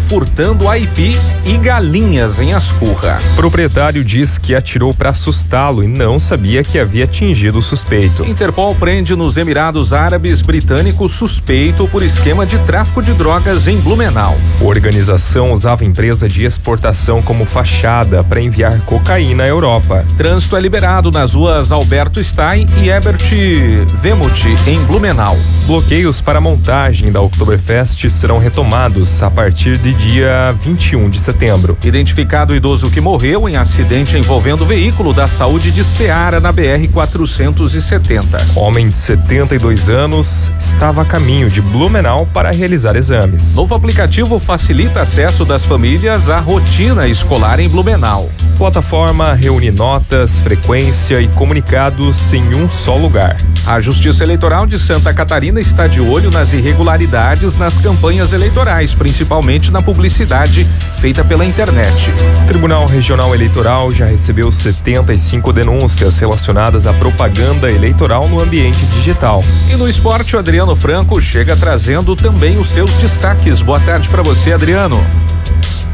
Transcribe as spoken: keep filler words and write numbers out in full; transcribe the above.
furtando aipim e galinhas em Ascurra. O proprietário diz que atirou para assustá-lo e não sabia que havia atingido o suspeito. Interpol prende nos Emirados Árabes Britânicos suspeito por esquema de tráfico de drogas em Blumenau. A organização usava empresa de exportação como fachada para enviar cocaína à Europa. Trânsito é liberado nas ruas Alberto Stein e Herbert Wemuth, em Blumenau. Bloqueios para a montagem da Oktoberfest serão retomados a partir de dia vinte e um de setembro. Identificado o idoso que morreu em acidente envolvendo o veículo da saúde de Ceará na B R quatrocentos e setenta. Homem de setenta e dois anos estava a caminho de Blumenau para realizar exames. Novo aplicativo facilita acesso das famílias à rotina escolar em Blumenau. Plataforma reúne notas, frequência e comunicados em um só lugar. A Justiça Eleitoral de Santa Catarina está de olho nas irregularidades nas campanhas eleitorais, principalmente na publicidade feita pela internet. O Tribunal Regional Eleitoral já recebeu setenta e cinco denúncias relacionadas à propaganda eleitoral no ambiente digital. E no esporte, o Adriano Franco chega trazendo também os seus destaques. Boa tarde para você, Adriano.